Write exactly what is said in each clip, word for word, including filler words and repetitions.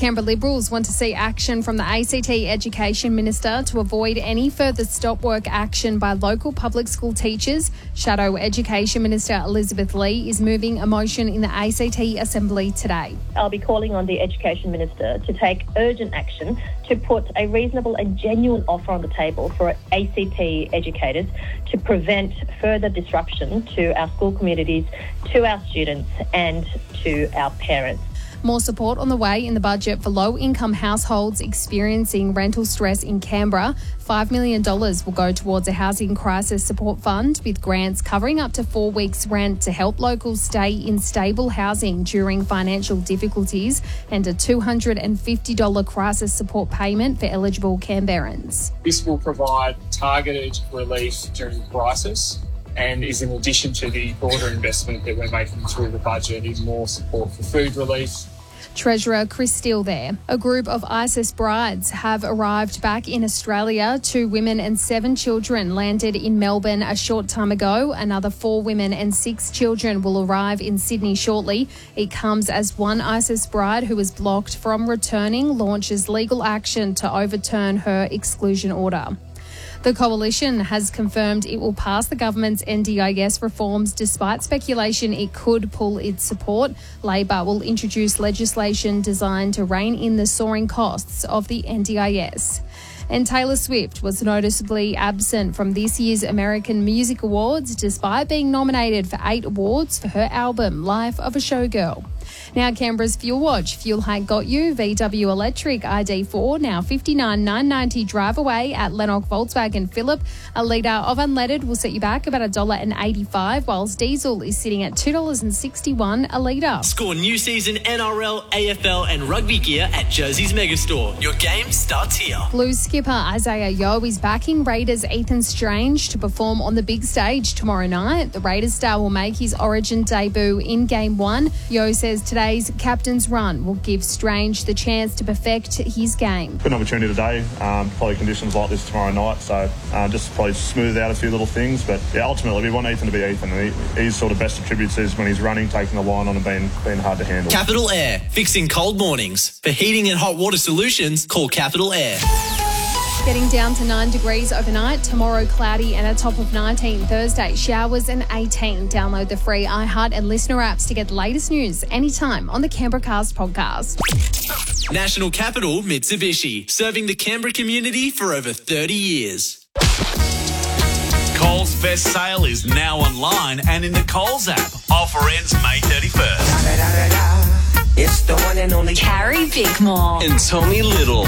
Canberra Liberals want to see action from the A C T Education Minister to avoid any further stop work action by local public school teachers. Shadow Education Minister Elizabeth Lee is moving a motion in the A C T Assembly today. I'll be calling on the Education Minister to take urgent action to put a reasonable and genuine offer on the table for A C T educators to prevent further disruption to our school communities, to our students and to our parents. More support on the way in the budget for low-income households experiencing rental stress in Canberra. five million dollars will go towards a housing crisis support fund, with grants covering up to four weeks' rent to help locals stay in stable housing during financial difficulties, and a two hundred fifty dollars crisis support payment for eligible Canberrans. This will provide targeted relief during crisis and is in addition to the broader investment that we're making through the budget in more support for food relief. Treasurer Chris Steele there. A group of ISIS brides have arrived back in Australia. Two women and seven children landed in Melbourne a short time ago. Another four women and six children will arrive in Sydney shortly. It comes as one ISIS bride who was blocked from returning launches legal action to overturn her exclusion order. The Coalition has confirmed it will pass the government's N D I S reforms despite speculation it could pull its support. Labor will introduce legislation designed to rein in the soaring costs of the N D I S. And Taylor Swift was noticeably absent from this year's American Music Awards despite being nominated for eight awards for her album Life of a Showgirl. Now Canberra's Fuel Watch. Fuel hike got you. V W Electric I D four now fifty-nine thousand nine hundred ninety drive away at Lennox Volkswagen Phillip. A litre of unleaded will set you back about one dollar eighty-five, whilst diesel is sitting at two dollars sixty-one a litre. Score new season N R L, A F L and rugby gear at Josie's Megastore. Your game starts here. Blues skipper Isaiah Yeo is backing Raiders' Ethan Strange to perform on the big stage tomorrow night. The Raiders star will make his Origin debut in Game one. Yeo says today's captain's run will give Strange the chance to perfect his game. Good opportunity today, um, probably conditions like this tomorrow night, so um, just probably smooth out a few little things, but yeah, ultimately we want Ethan to be Ethan, and he, his sort of best attributes is when he's running, taking the line on and being, being hard to handle. Capital Air, fixing cold mornings. For heating and hot water solutions, call Capital Air. Getting down to nine degrees overnight. Tomorrow, cloudy and a top of nineteen. Thursday, showers and eighteen. Download the free iHeart and Listener apps to get the latest news anytime on the Canberra Cast podcast. National Capital Mitsubishi, serving the Canberra community for over thirty years. Coles Best Sale is now online and in the Coles app. Offer ends May thirty-first. It's the one and only Carrie Bickmore and Tommy Little.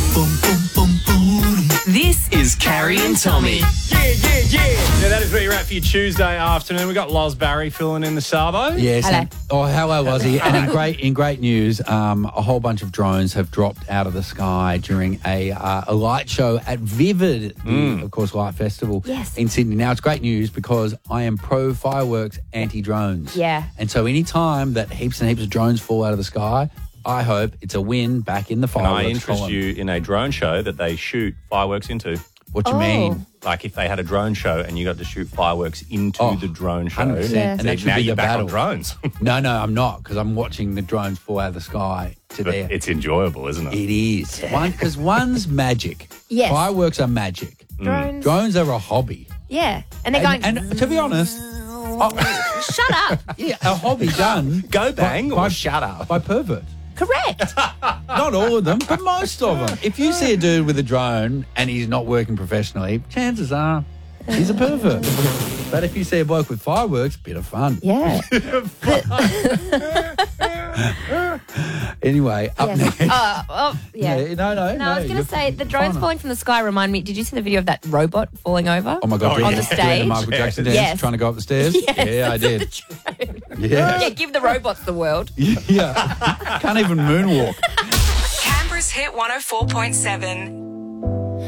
This is Carrie and Tommy. Yeah, yeah, yeah. Yeah, that is where you're at for your Tuesday afternoon. We've got Loz Barry filling in the Sabo. Yes. Hello. And, oh, hello, was he? And in great in great news, um, a whole bunch of drones have dropped out of the sky during a uh, a light show at Vivid, Mm. the, of course, Light Festival Yes. in Sydney. Now, it's great news because I am pro fireworks, anti drones. Yeah. And so, any time that heaps and heaps of drones fall out of the sky, I hope it's a win back in the Can fireworks I interest column. you in a drone show that they shoot fireworks into? What do you Oh. mean? Like if they had a drone show and you got to shoot fireworks into Oh, the drone show. one hundred percent. Yeah. And So that should now be you're the back battle. on drones. No, no, I'm not, because I'm watching the drones fall out of the sky to But there. it's enjoyable, isn't it? It is. One, because one's magic. Yes. Fireworks are magic. Drones. Drones are a hobby. Yeah. And they're going, And, and to be honest, oh, shut up. yeah, a hobby done Go bang by, or by, shut up. by perverts. Correct. Not all of them, but most of them. If you see a dude with a drone and he's not working professionally, chances are he's a pervert. But if you see a bloke with fireworks, bit of fun. Yeah. Anyway, up Yeah. next. Uh, oh, yeah. Yeah, no, no, No, I was going you're to say, the drones fine. falling from the sky remind me, did you see the video of that robot falling over? Oh my God, Oh, doing yeah. the- On the doing stage? the Michael Jackson dance, Yes. trying to go up the stairs? Yes, Yeah, I that's did. the Yeah. Yeah, give the robots the world. Yeah. Can't even moonwalk. Canberra's Hit one oh four point seven.